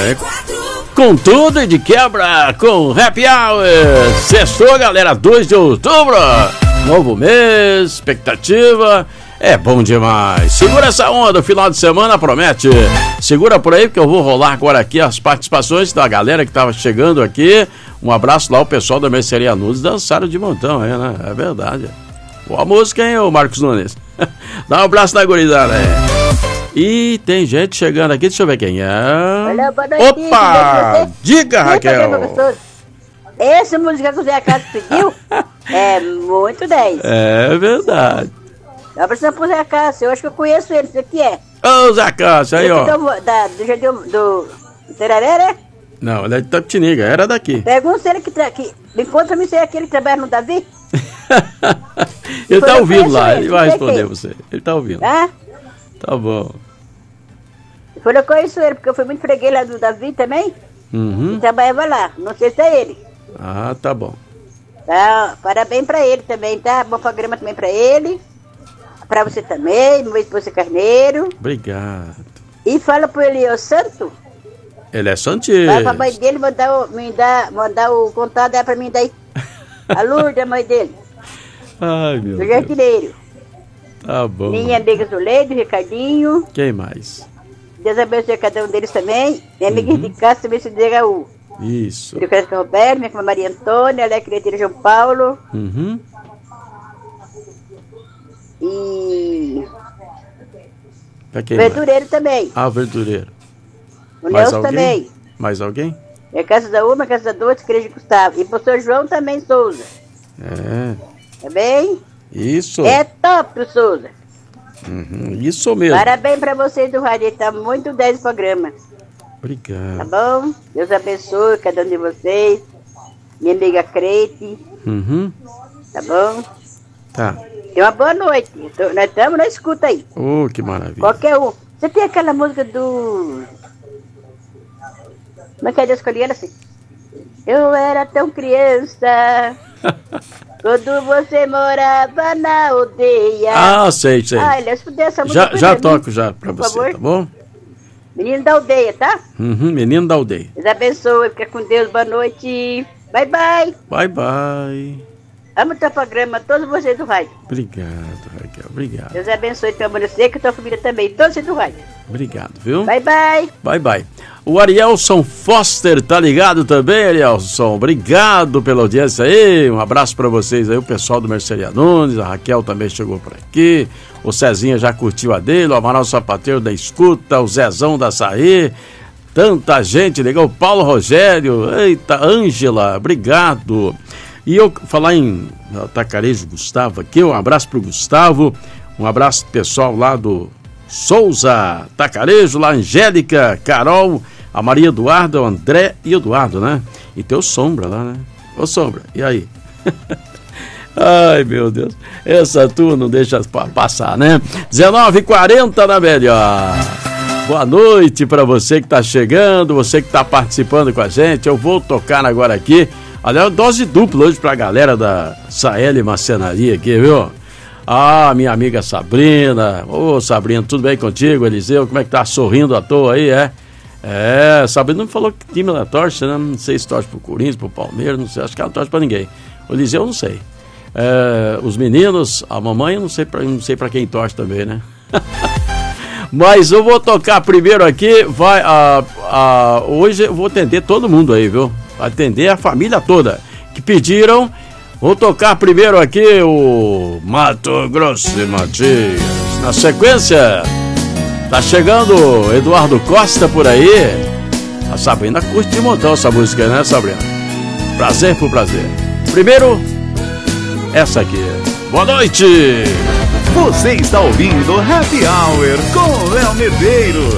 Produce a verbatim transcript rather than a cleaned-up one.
É, com tudo e de quebra, com Happy Hour. Sextou, galera, dois de outubro. Novo mês, expectativa. É bom demais. Segura essa onda, o final de semana promete. Segura por aí, porque eu vou rolar agora aqui as participações da galera que estava chegando aqui. Um abraço lá, o pessoal da Mercearia Nunes dançaram de montão, é, né? É verdade. Boa música, hein, ô Marcos Nunes? Dá um abraço na gurizada, é. E tem gente chegando aqui, deixa eu ver quem é. Olha, boa noite. Opa! Diga, Raquel. Essa música que o Zé Carlos pediu é muito dez. É verdade. Dá pra você pro Zé Cássio, eu acho que eu conheço ele, isso aqui é. Ô, Zé Cássio, aí, ó. Do, da, do jardim do Teraré, né? Não, ele é de Tapetininga, era daqui. Pergunta se ele que, tra... que encontra-me se é aquele que trabalha no Davi. Ele tá ouvindo lá, ele, ele vai responder você. Ele tá ouvindo. Ah? Tá bom. Foi eu conheço ele, porque eu fui muito freguês lá do Davi também. Uhum. E trabalhava lá, não sei se é ele. Ah, tá bom. Tá, parabéns pra ele também, tá? Bom programa também pra ele. Pra você também, meu esposo Carneiro. Obrigado. E fala pro ele, ô Santo. Ele é santinho. Vai pra mãe dele mandar o, me dar, mandar o contato dela pra mim daí. A Lourdes, a mãe dele. Ai, meu do Deus. jardineiro. Tá bom. Minha amiga Zuleide, Ricardinho. Quem mais? Deus abençoe cada um deles também. Minha amiga Uhum. de casa também se diga o. Isso. Filho Crespo Roberto, minha irmã Maria Antônia, Alex Creteira João Paulo. Uhum. E. Pra quem Verdureiro também. Ah, verdureiro. O Mais Nelson alguém? também. Mais alguém? É Casa da Uma, Casa da Duas, Igreja de Gustavo. E pro seu João também, Souza. É. Tá bem? Isso. É top, o Souza. Uhum. Isso mesmo. Parabéns pra vocês do rádio. Tá muito dez o programa. Obrigado. Tá bom? Deus abençoe cada um de vocês. Minha amiga Creite. Uhum. Tá bom? Tá. Tenha uma boa noite. Tô, nós estamos na escuta aí. Oh, que maravilha. Qualquer um. Você tem aquela música do... Como é que é Deus escolhendo assim? Eu era tão criança quando você morava na aldeia. Ah, sei, sei. Ah, aliás, se essa música Já, já mim, toco já pra por você, favor. tá bom? Menino da aldeia, tá? Uhum, menino da aldeia. Deus abençoe, fica com Deus, boa noite. Bye, bye. Bye, bye. Amo o teu programa, todos vocês do rádio. Obrigado, Raquel. Obrigado. Deus abençoe teu amor, você, que a tua família também, todos vocês do rádio. Obrigado, viu? Bye, bye. Bye, bye. O Arielson Foster tá ligado também, Arielson. Obrigado pela audiência aí. Um abraço pra vocês aí, o pessoal do Mercearia Nunes. A Raquel também chegou por aqui. O Cezinha já curtiu a dele. O Amaral Sapateiro da escuta. O Zezão da Açaí. Tanta gente ligou. O Paulo Rogério. Eita, Ângela. Obrigado. E eu falar em Tacarejo Gustavo aqui. Um abraço pro Gustavo. Um abraço pro pessoal lá do Souza Tacarejo, lá Angélica, Carol, a Maria Eduarda, o André e Eduardo, né? E tem o Sombra lá, né? Ô Sombra, e aí? Ai, meu Deus, essa tua não deixa passar, né? dezenove e quarenta na melhor. Boa noite para você que tá chegando, você que tá participando com a gente. Eu vou tocar agora aqui, aliás, dose dupla hoje pra galera da Saeli Marcenaria aqui, viu? Ah, minha amiga Sabrina. Ô, oh, Sabrina, tudo bem contigo, Eliseu? Como é que tá? Sorrindo à toa aí, é? É, Sabrina não falou que time ela torce, né? Não sei se torce pro Corinthians, pro Palmeiras, não sei. Acho que ela não torce pra ninguém. O Eliseu, eu não sei. É, os meninos, a mamãe, eu não sei pra, não sei pra quem torce também, né? Mas eu vou tocar primeiro aqui. Vai, a, a, hoje eu vou atender todo mundo aí, viu? Atender a família toda que pediram. Vou tocar primeiro aqui o Mato Grosso e Matias. Na sequência, tá chegando o Eduardo Costa por aí. A Sabrina curte de montão essa música, né, Sabrina? Prazer por prazer. Primeiro, essa aqui. Boa noite! Você está ouvindo Happy Hour com o Léo Medeiros.